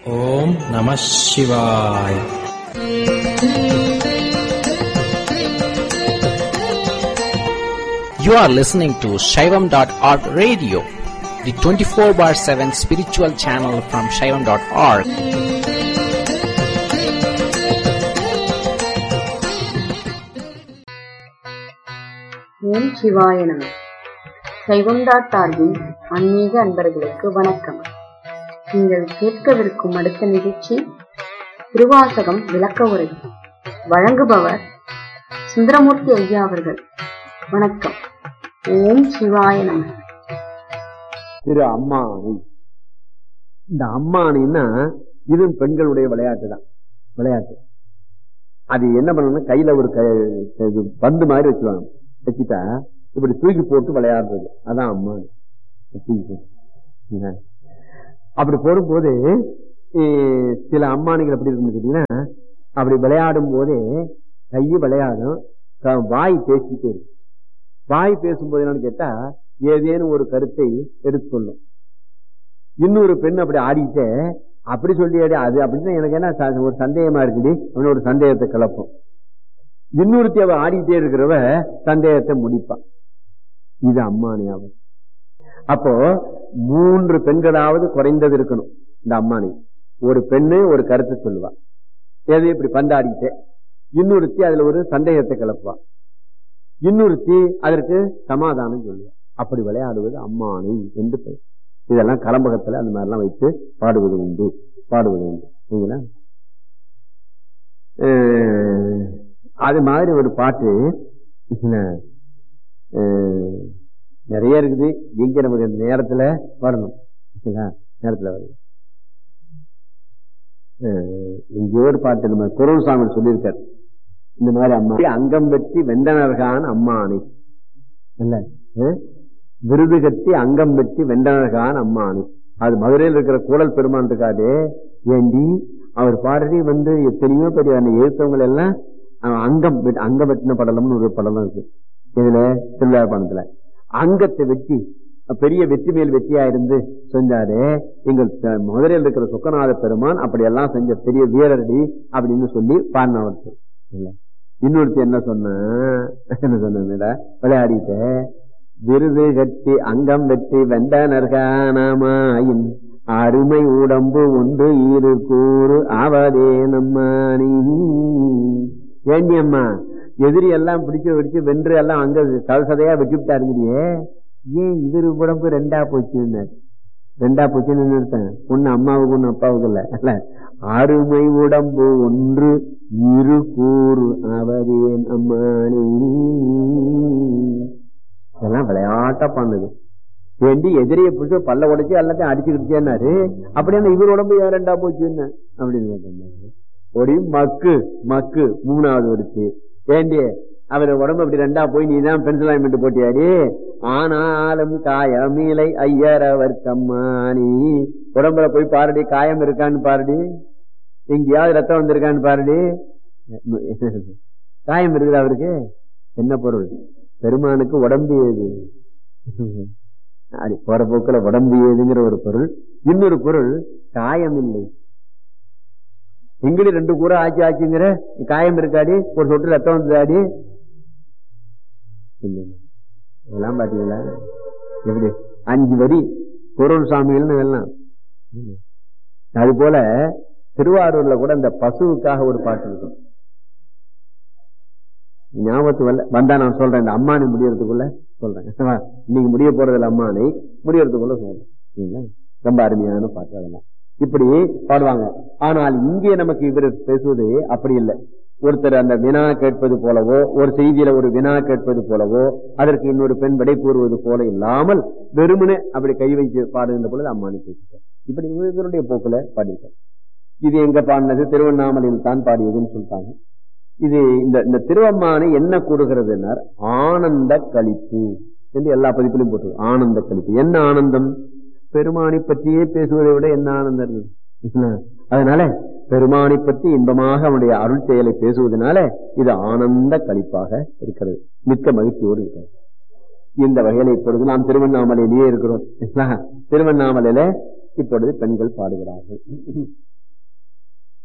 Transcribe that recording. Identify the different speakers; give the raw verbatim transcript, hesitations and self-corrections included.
Speaker 1: ஓம் நம சிவாய. You are listening to Shaivam dot org radio, the twenty-four bar seven spiritual channel from Shaivam dot org.
Speaker 2: ஓம் சிவாய நம. சைவம் dot ஆர்கின் ஆன்மீக அன்பர்களுக்கு வணக்கம். நீங்கள் கேட்கவிருக்கும் அடுத்த நிகழ்ச்சி திருவாசகம் விளக்க உரை. வழங்குபவர் சுந்தரமூர்த்தி ஐயா அவர்கள். வணக்கம். ஓம் சிவாய நம.
Speaker 3: திரு அம்மானை. இந்த அம்மானைன்னா இது பெண்களுடைய விளையாட்டு தான். விளையாட்டு அது என்ன பண்ணணும்னா கையில ஒரு பந்து மாதிரி வச்சுவாங்க. வச்சுட்டா இப்படி தூக்கி போட்டு விளையாடுறது, அதான் அம்மானை. தூக்கி போட்டு அப்படி போடும்போது சில அம்மானிகள் எப்படி இருக்குன்னு கேட்டீங்கன்னா, அப்படி விளையாடும் போதே கை விளையாடும், வாய் பேசிட்டே இருக்கு. வாய் பேசும்போது என்னன்னு கேட்டா ஏதேனும் ஒரு கருத்தை எடுத்துக்கொள்ளும். இன்னொரு பெண் அப்படி ஆடிட்டே அப்படி சொல்லியாடி அது அப்படின்னு எனக்கு என்ன ஒரு சந்தேகமா இருக்குடி அப்படின்னு ஒரு சந்தேகத்தை கிளப்பும். இன்னொருத்தி அவ ஆடிட்டே இருக்கிறவ சந்தேகத்தை முடிப்பான். இது அம்மானியாவும். அப்போ மூன்று பெண்களாவது குறைந்தது இருக்கணும் இந்த அம்மானி. ஒரு பெண்ணு ஒரு கருத்தை சொல்லுவா, எது இப்படி பந்தாடிட்டே. இன்னொருத்தி அதுல ஒரு சந்தேகத்தை கிளப்புவா, இன்னொருத்தி அதற்கு சமாதானம் சொல்லுவா. அப்படி விளையாடுவது அம்மானி என்று பெயர். இதெல்லாம் கலம்பகத்துல அந்த மாதிரிலாம் வைத்து பாடுவது உண்டு பாடுவது உண்டு சரிங்களா? அது மாதிரி ஒரு பாட்டு நிறைய இருக்குது. எங்க நமக்கு நேரத்துல வரணும், நேரத்துல வருது. இங்கே ஒரு பாட்டு நம்ம குரல் சாமி சொல்லியிருக்காரு இந்த மாதிரி அம்மா அங்கம் வெற்றி வெண்டனர்கான் அம்மானை இல்ல, விருது கட்டி அங்கம் வெற்றி வெண்டனர்கான் அம்மானை. அது மதுரையில் இருக்கிற கூடல் பெருமான் இருக்காரு. ஏண்டி அவர் பாடுறி வந்து எத்தனையோ பெரிய எழுத்தவங்க எல்லாம் அங்கம் அங்க வெட்டின படலம்னு ஒரு படலம் இருக்கு. இதுல திருவிழாப்பணத்துல அங்கத்தை வெட்டி பெரிய வெற்றி மேல் வெற்றியா இருந்து செஞ்சாரு எங்கள் மதுரையில் இருக்கிற சொக்கநாத பெருமான். அப்படி எல்லாம் செஞ்ச பெரிய வீரரடி அப்படின்னு சொல்லி பாடினவர்கள் இல்ல. இன்னொருத்தி என்ன சொன்ன என்ன சொன்ன விளையாடிட்ட விருது கட்டி அங்கம் வெற்றி வெண்டனர்கானமாயின் அருமை உடம்பு ஒன்று இரு கூறு ஆவதே நம்மானி. ஏண்டி அம்மா எதிரி எல்லாம் பிடிச்சு பிடிச்சு வென்று எல்லாம் அங்க சதசதையா வெட்டிவிட்டா இருந்துடியே, ஏன் இது உடம்பு ரெண்டா போச்சுன்னு ரெண்டா போச்சுன்னு நிறுத்தேன். ஒண்ணு அம்மாவுக்கு ஒண்ணு அப்பாவுக்கு இல்ல அல்ல. அருமை உடம்பு ஒன்று இரு கூறு அவரேன் அம்மானி. இதெல்லாம் விளையாட்டா பண்ணுது. வேண்டி எதிரிய பிடிச்சி பல்ல உடைச்சு எல்லாத்தையும் அடிச்சுக்கிட்டேன்னாரு. அப்படியே இவர் உடம்பு ஏன் ரெண்டா போச்சுன்னு அப்படின்னு கேட்டாரு. ஒரு மக்கு மக்கு மூணாவது ஒடிச்சு வேண்டிய அவர் உடம்பு அப்படி ரெண்டா போய் நீதான் பென்சில் போட்டியாடி. ஆனாலும் காயமீலை ஐயர் அவர் கம்மானி. உடம்புல போய் பாருடி, காயம் இருக்கான்னு பாருடி, எங்கேயாவது ரத்தம் வந்திருக்கான்னு பாருடி. காயம் இருக்குது அவருக்கு. என்ன பொருள்? பெருமானுக்கு உடம்பு ஏது, போற போக்குல உடம்பு ஏதுங்கிற ஒரு பொருள். இன்னொரு பொருள் காயம் இல்லை. எங்கடி ரெண்டு கூரை ஆச்சு ஆச்சுங்கிற காயம் இருக்காடி, ஒரு சொட்டு ரத்தம் வந்ததாடி. இதெல்லாம் பாத்தீங்களா எப்படி அஞ்சு வரி குரல் சாமிகள்னு எல்லாம். அது போல திருவாரூர்ல கூட இந்த பசுவுக்காக ஒரு பாட்டு இருக்கும். ஞாபகத்து வரல, வந்தா நான் சொல்றேன். இந்த அம்மானை முடியறதுக்குள்ள சொல்றேன். இன்னைக்கு முடிய போறதில்ல, அம்மானை முடியறதுக்குள்ள சொல்றேன். ரொம்ப அருமையான பாட்டு. அதெல்லாம் இப்படி பாடுவாங்க. ஆனால் இங்கே நமக்கு இவர் பேசுவது அப்படி இல்லை. ஒருத்தர் அந்த வினா கேட்பது போலவோ, ஒரு செய்தியில ஒரு வினா கேட்பது போலவோ, அதற்கு இன்னொரு பெண் விடை கூறுவது போல இல்லாமல் வெறுமனே அப்படி கை வைத்து பாடுகின்ற பொழுது அம்மானி பேசுகிறார். இப்படி இவருடைய போக்குல பாடியிருக்கார். இது எங்க பாடினது? திருவண்ணாமலையில் தான் பாடியதுன்னு சொல்லிட்டாங்க. இது இந்த திருவம்மானை என்ன கூறுகிறதுனார், ஆனந்த களிப்பு என்று எல்லா பதிப்பிலும் போட்டு ஆனந்த களிப்பு. என்ன ஆனந்தம்? பெருமானை பற்றியே பேசுவதை விட என்ன ஆனந்தம் இருக்குது. அதனால பெருமானை பற்றி இன்பமாக அவனுடைய அருள் செயலை பேசுவதனால இது ஆனந்த களிப்பாக இருக்கிறது, மிக்க மகிழ்ச்சியோடு இருக்கிறது. இந்த வகையில இப்பொழுது நாம் திருவண்ணாமலையிலேயே இருக்கிறோம். திருவண்ணாமலையில இப்பொழுது பெண்கள் பாடுகிறார்கள்.